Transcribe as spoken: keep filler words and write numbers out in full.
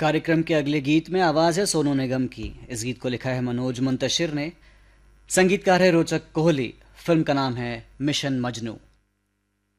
कार्यक्रम के अगले गीत में आवाज है सोनू निगम की। इस गीत को लिखा है मनोज मुंतशिर ने, संगीतकार है रोचक कोहली। फिल्म का नाम है मिशन मजनू।